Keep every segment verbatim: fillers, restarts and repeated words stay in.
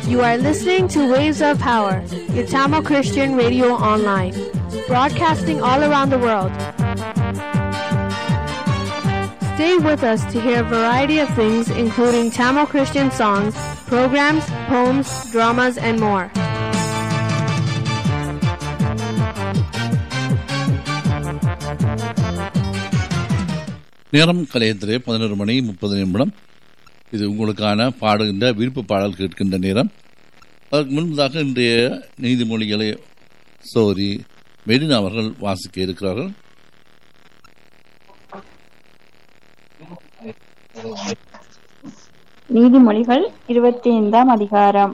You are listening to Waves of Power, your Tamil Christian radio online, broadcasting all around the world. Stay with us to hear a variety of things, including Tamil Christian songs, programs, poems, dramas, and more. நேரம் கலையத்திலே பதினொரு மணி முப்பது நிமிடம். இது உங்களுக்கான பாடுகின்ற விருப்ப பாடல் கேட்கின்ற நேரம். அதற்கு முன்பதாக இன்றைய நீதிமொழிகளை சோரி மெரினா அவர்கள் வாசிக்க இருக்கிறார்கள். நீதிமொழிகள் இருபத்தி ஐந்தாம் அதிகாரம்.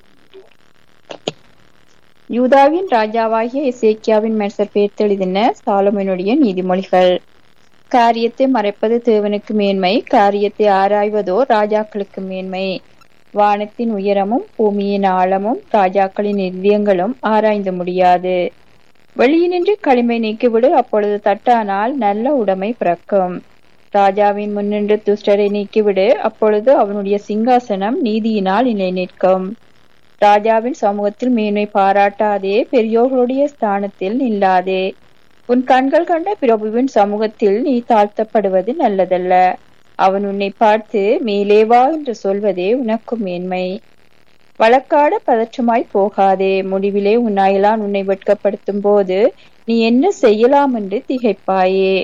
யூதாவின் ராஜாவாகிய எசேக்கியாவின் மேசர் பேர்த்தெழுதின சாலமோனுடைய நீதிமொழிகள். காரியத்தை மறைப்பது தேவனுக்கு மேன்மை, காரியத்தை ஆராய்வதோ ராஜாக்களுக்கு மேன்மை. வானத்தின் உயரமும் பூமியின் ஆழமும் ராஜாக்களின் இதயங்களும் ஆராய்ந்து முடியாது. வெளியினின்று களிமை நீக்கிவிடு, அப்பொழுது தட்டானால் நல்ல உடைமை பிறக்கும். ராஜாவின் முன்னின்று துஷ்டரை நீக்கிவிடு, அப்பொழுது அவனுடைய சிங்காசனம் நீதியினால் நிலை நிற்கும். ராஜாவின் சமூகத்தில் மேன்மை பாராட்டாதே, பெரியோர்களுடைய ஸ்தானத்தில் நில்லாதே. உன் கண்கள் கண்ட பிரபுவின் சமூகத்தில் நீ தாழ்த்தப்படுவது நல்லதல்ல. அவன் உன்னை பார்த்து மேலே வா என்று சொல்வதே உனக்கு மேன்மை. வழக்காட பதற்றமாய் போகாதே, முடிவிலே உன் அயலான் உன்னை வெட்கப்படுத்தும் போது நீ என்ன செய்யலாம் என்று திகைப்பாயே.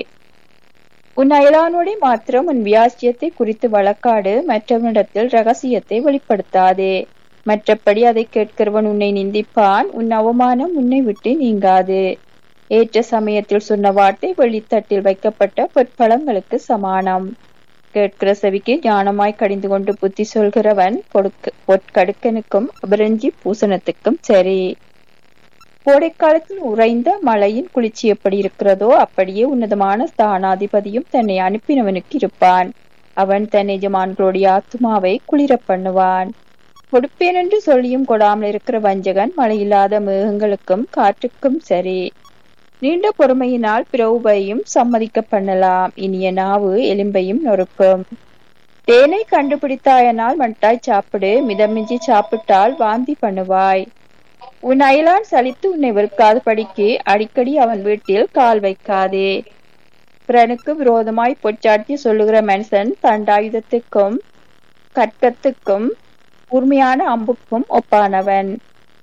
உன் அயலானோட மாத்திரம் உன் வியாசியத்தை குறித்து வழக்காடு, மற்றவனிடத்தில் ரகசியத்தை வெளிப்படுத்தாதே. மற்றபடி அதை கேட்கிறவன் உன்னை நிந்திப்பான், உன் அவமானம் உன்னை விட்டு நீங்காது. ஏற்ற சமயத்தில் சொன்ன வார்த்தை வெளித்தட்டில் வைக்கப்பட்ட பொற்பழங்களுக்கு சமானம். கேட்கிற செவிக்கு ஞானமாய் கடிந்து கொண்டு புத்தி சொல்கிறவன் பொற்கடுக்கனுக்கும் அபரஞ்சி பூசணத்துக்கும் சரி. கோடைக்காலத்தில் உறைந்த மழையின் குளிர்ச்சி எப்படி இருக்கிறதோ அப்படியே உன்னதமான ஸ்தானாதிபதியும் தன்னை அனுப்பினவனுக்கு இருப்பான். அவன் தன் எஜமான்களுடைய ஆத்துமாவை குளிர பண்ணுவான். கொடுப்பேன் என்று சொல்லியும் கொடாமல் இருக்கிற வஞ்சகன் மழையில்லாத மேகங்களுக்கும் காற்றுக்கும் சரி. நீண்ட பொறுமையினால் பிரவுபையும் சம்மதிக்க பண்ணலாம், இனிய நாவு எலும்பையும் நொறுக்கும். தேனை கண்டுபிடித்தாயனால் மட்டாய் சாப்பிடு, மிதமிஞ்சி சாப்பிட்டால் வாந்தி பண்ணுவாய். உன் அயலான் சலித்து உன்னை வெறுக்காத படிக்கு அடிக்கடி அவன் வீட்டில் கால் வைக்காதே. பிறனுக்கு விரோதமாய் பொச்சாட்டி சொல்லுகிற மனுஷன் தண்டாயுதத்துக்கும் கற்கத்துக்கும் கூர்மையான அம்புக்கும் ஒப்பானவன்.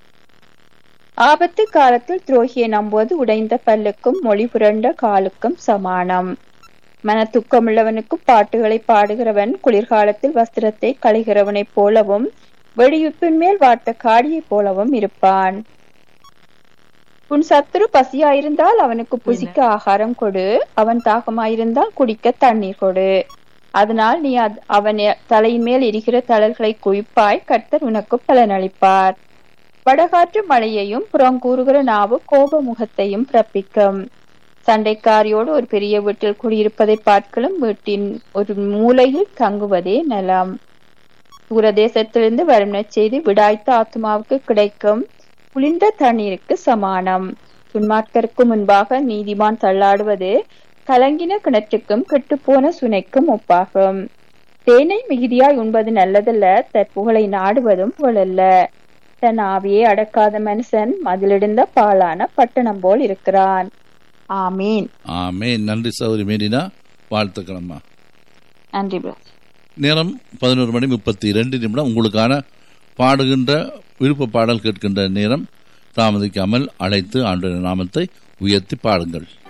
ஆபத்து காலத்தில் துரோகியை நம்புவது உடைந்த பல்லுக்கும் மொழி புரண்ட காலுக்கும் சமானம். மன துக்கமுள்ளவனுக்கும் பாட்டுகளை பாடுகிறவன் குளிர்காலத்தில் வஸ்திரத்தை களைகிறவனைப் போலவும் வெடியுப்பின் மேல் வார்த்த காடியை போலவும் இருப்பான். உன் சத்துரு பசியாயிருந்தால் அவனுக்கு புசிக்க ஆகாரம் கொடு, அவன் தாகமாயிருந்தால் குடிக்க தண்ணீர் கொடு. அதனால் நீ அவன் தலையின் மேல் எரிகிற தளர்களை குவிப்பாய், கர்த்தர் உனக்கு பலனளிப்பார். வடகாற்று மழையையும் புறங்கூறுகிற நாவு கோப முகத்தையும் பிறப்பிக்கும். சண்டைக்காரியோடு ஒரு பெரிய வீட்டில் குடியிருப்பதை பார்க்கலும் வீட்டின் ஒரு மூலையில் தங்குவதே நலம். தூரதேசத்திலிருந்து வரும் நற்செய்தி விடாய்த்த ஆத்மாவுக்கு கிடைக்கும் குளிர்ந்த தண்ணீருக்கு சமானம். துன்மார்க்கருக்கு முன்பாக நீதிமான் தள்ளாடுவது கலங்கின கிணற்றுக்கும் கெட்டுப்போன சுனைக்கும் ஒப்பாகும். தேனை மிகுதியாய் உண்பது நல்லதல்ல, தற்புகழை நாடுவதும் புகழல்ல. தன் ஆவியை அடக்காத மனுஷன் மதிலிடுந்த பாலான பட்டணம் போல் இருக்கிறான். ஆமீன். ஆமீன். நன்றி சௌரி மேரினா, வாழ்த்துக்களம்மா. நன்றி. நேரம் பதினோரு மணி முப்பத்தி இரண்டு நிமிடம். உங்களுக்கான பாடுகின்ற விருப்ப பாடல் கேட்கின்ற நேரம். தாமதிக்காமல் அழைத்து ஆண்டவரின் நாமத்தை உயர்த்தி பாடுங்கள்.